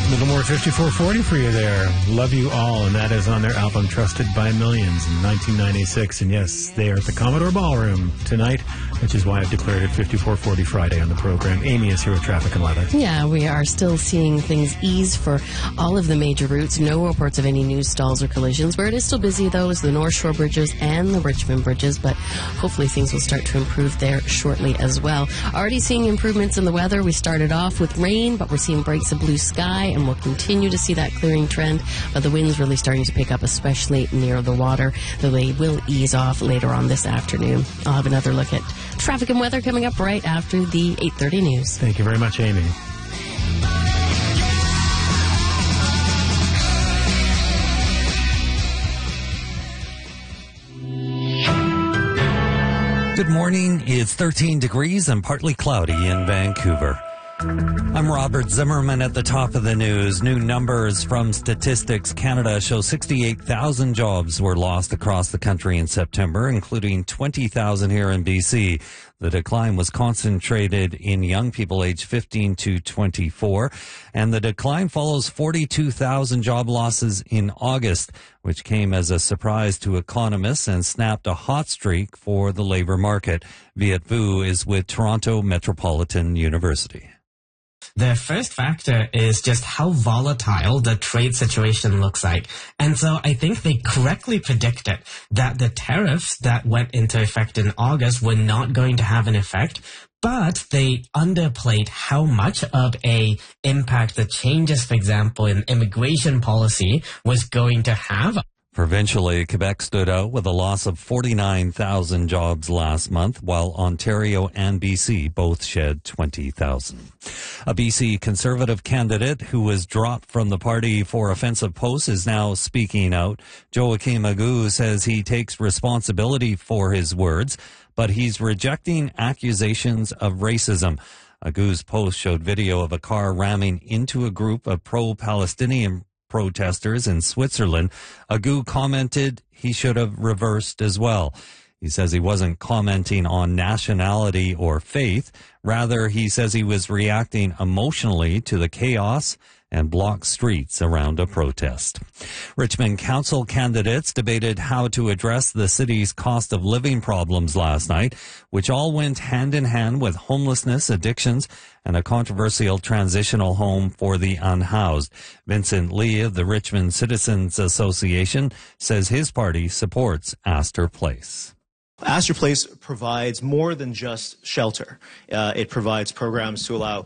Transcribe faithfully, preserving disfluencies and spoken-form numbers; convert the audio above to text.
Little more fifty-four forty for you there. Love You All, and that is on their album Trusted by Millions in nineteen ninety-six. And yes, they are at the Commodore Ballroom tonight, which is why I've declared it fifty-four forty Friday on the program. Amy is here with traffic and weather. Yeah, we are still seeing things ease for all of the major routes. No reports of any new stalls or collisions. Where it is still busy, though, is the North Shore bridges and the Richmond bridges, but hopefully things will start to improve there shortly as well. Already seeing improvements in the weather. We started off with rain, but we're seeing breaks of blue sky, and we'll continue to see that clearing trend, but the wind's really starting to pick up, especially near the water, though they will ease off later on this afternoon. I'll have another look at traffic and weather coming up right after the eight thirty news. Thank you very much, Amy. Good morning. It's thirteen degrees and partly cloudy in Vancouver. I'm Robert Zimmerman at the top of the news. New numbers from Statistics Canada show sixty-eight thousand jobs were lost across the country in September, including twenty thousand here in B C. The decline was concentrated in young people aged fifteen to twenty-four, and the decline follows forty-two thousand job losses in August, which came as a surprise to economists and snapped a hot streak for the labor market. Viet Vu is with Toronto Metropolitan University. The first factor is just how volatile the trade situation looks like. And so I think they correctly predicted that the tariffs that went into effect in August were not going to have an effect, but they underplayed how much of a impact the changes, for example, in immigration policy was going to have. Provincially, Quebec stood out with a loss of forty-nine thousand jobs last month, while Ontario and B C both shed twenty thousand. A B C Conservative candidate who was dropped from the party for offensive posts is now speaking out. Joachim Agu says he takes responsibility for his words, but he's rejecting accusations of racism. Agu's post showed video of a car ramming into a group of pro-Palestinian protesters in Switzerland. Agu commented he should have reversed as well. He says he wasn't commenting on nationality or faith. Rather, he says he was reacting emotionally to the chaos and blocked streets around a protest. Richmond Council candidates debated how to address the city's cost of living problems last night, which all went hand in hand with homelessness, addictions, and a controversial transitional home for the unhoused. Vincent Lee of the Richmond Citizens Association says his party supports Astor Place. Astor Place provides more than just shelter. Uh, it provides programs to allow